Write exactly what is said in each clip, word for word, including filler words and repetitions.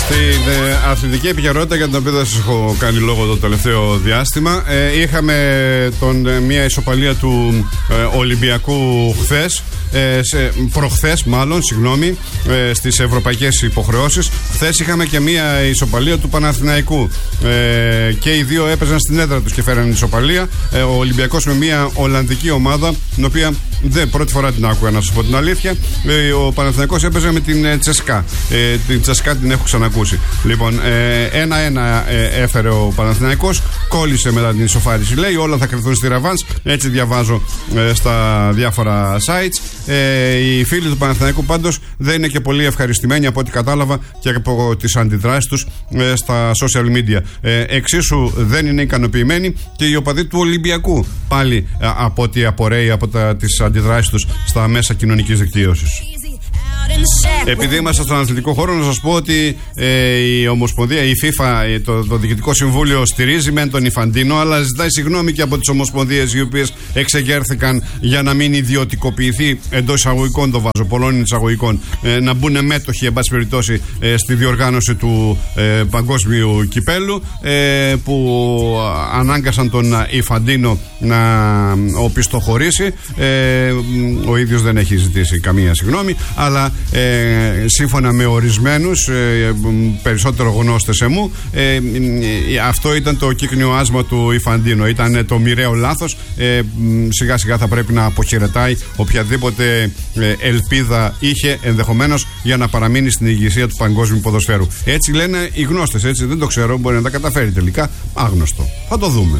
Στην ε, αθλητική επικαιρότητα, για την οποία δεν σας έχω κάνει λόγο το τελευταίο διάστημα, ε, είχαμε τον, ε, μια ισοπαλία του ε, Ολυμπιακού χθες, ε, σε, προχθές μάλλον, συγγνώμη, ε, στις ευρωπαϊκές υποχρεώσεις. Χθες είχαμε και μια ισοπαλία του Παναθηναϊκού. Ε, και οι δύο έπαιζαν στην έδρα τους και φέραν ισοπαλία. Ε, ο Ολυμπιακός με μια Ολλανδική ομάδα, την οποία δεν πρώτη φορά την άκουγα, να σας πω την αλήθεια. Ε, ο Παναθηναϊκός έπαιζε με την ε, Τσεσκά. Ε, την Τσεσκά την έχω ξανακούσει. Λοιπόν, ένα-ένα ε, ε, έφερε ο Παναθηναϊκός, κόλλησε μετά την ισοφάριση. Λέει όλα θα κρυφθούν στη ραβάνς. Έτσι διαβάζω ε, στα διάφορα sites. Ε, οι φίλοι του Παναθηναϊκού πάντως δεν είναι και πολύ ευχαριστημένοι, από ό,τι κατάλαβα και από τις αντιδράσεις τους ε, στα social media. Ε, εξίσου δεν είναι ικανοποιημένοι και οι οπαδοί του Ολυμπιακού, πάλι ε, από ό,τι απορρέει από τα, τις αντιδράσεις τους στα μέσα κοινωνικής δικτύωσης. Επειδή είμαστε στον αθλητικό χώρο, να σας πω ότι ε, η Ομοσπονδία, η FIFA, το, το Διοικητικό Συμβούλιο στηρίζει μεν τον Ιφαντίνο, αλλά ζητάει συγγνώμη και από τις ομοσπονδίες οι οποίες εξεγέρθηκαν για να μην ιδιωτικοποιηθεί, εντός εισαγωγικών το βάζω, πολλών εισαγωγικών, ε, να μπουν μέτοχοι, εν πάση περιπτώσει, ε, στη διοργάνωση του ε, παγκόσμιου κυπέλου, ε, που ανάγκασαν τον Ιφαντίνο να οπισθοχωρήσει. Ε, ο ίδιος δεν έχει ζητήσει καμία συγγνώμη, αλλά Ε, σύμφωνα με ορισμένους ε, περισσότερο γνώστες εμού, ε, ε, αυτό ήταν το κύκνιο άσμα του Ιφαντίνο, ήταν το μοιραίο λάθος. ε, σιγά σιγά θα πρέπει να αποχαιρετάει οποιαδήποτε ε, ελπίδα είχε ενδεχομένως για να παραμείνει στην ηγεσία του παγκόσμιου ποδοσφαίρου. Έτσι λένε οι γνώστες, έτσι, δεν το ξέρω, μπορεί να τα καταφέρει τελικά, άγνωστο, θα το δούμε.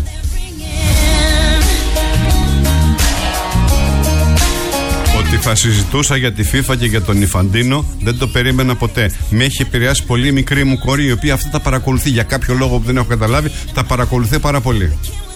Ότι θα συζητούσα για τη FIFA και για τον Ιφαντίνο δεν το περίμενα ποτέ. Με έχει επηρεάσει πολύ η μικρή μου κόρη, η οποία αυτά τα παρακολουθεί για κάποιο λόγο που δεν έχω καταλάβει, τα παρακολουθεί πάρα πολύ.